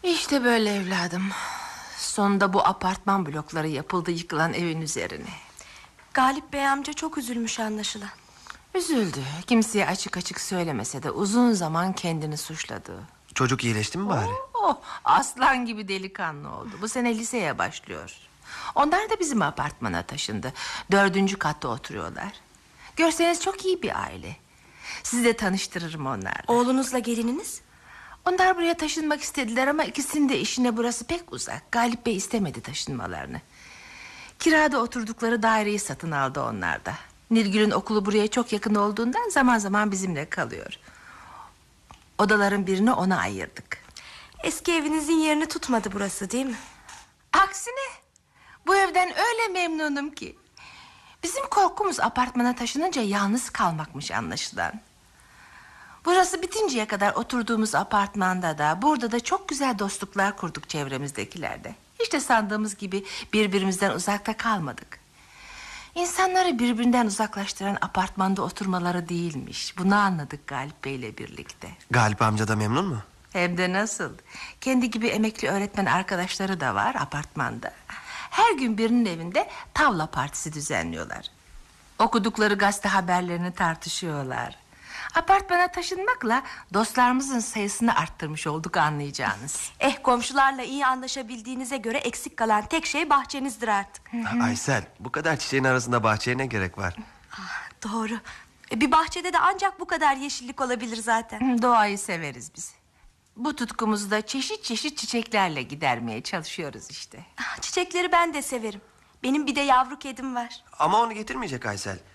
İşte böyle evladım. Sonunda bu apartman blokları yapıldı yıkılan evin üzerine. Galip Bey amca çok üzülmüş anlaşılan. Üzüldü. Kimseye açık açık söylemese de uzun zaman kendini suçladı. Çocuk iyileşti mi bari? Oh, aslan gibi delikanlı oldu. Bu sene liseye başlıyor. Onlar da bizim apartmana taşındı. 4. katta oturuyorlar. Görseniz çok iyi bir aile. Sizi de tanıştırırım onlarla. Oğlunuzla gelininiz? Onlar buraya taşınmak istediler ama ikisinin de işine burası pek uzak. Galip Bey istemedi taşınmalarını. Kirada oturdukları daireyi satın aldı onlar da. Nilgül'ün okulu buraya çok yakın olduğundan zaman zaman bizimle kalıyor. Odaların birini ona ayırdık. Eski evinizin yerini tutmadı burası değil mi? Aksine bu evden öyle memnunum ki. Bizim korkumuz apartmana taşınınca yalnız kalmakmış anlaşılan. Burası bitinceye kadar oturduğumuz apartmanda da burada da çok güzel dostluklar kurduk çevremizdekilerde. Hiç de sandığımız gibi birbirimizden uzakta kalmadık. İnsanları birbirinden uzaklaştıran apartmanda oturmaları değilmiş. Bunu anladık Galip Bey'le birlikte. Galip amca da memnun mu? Hem de nasıl. Kendi gibi emekli öğretmen arkadaşları da var apartmanda. Her gün birinin evinde tavla partisi düzenliyorlar. Okudukları gazete haberlerini tartışıyorlar. Apartmana taşınmakla dostlarımızın sayısını arttırmış olduk anlayacağınız. Komşularla iyi anlaşabildiğinize göre eksik kalan tek şey bahçenizdir artık. Aysel, bu kadar çiçeğin arasında bahçeye ne gerek var? Doğru. Bir bahçede de ancak bu kadar yeşillik olabilir zaten. Doğayı severiz biz. Bu tutkumuzu da çeşit çeşit çiçeklerle gidermeye çalışıyoruz işte. Çiçekleri ben de severim. Benim bir de yavru kedim var. Ama onu getirmeyecek Aysel.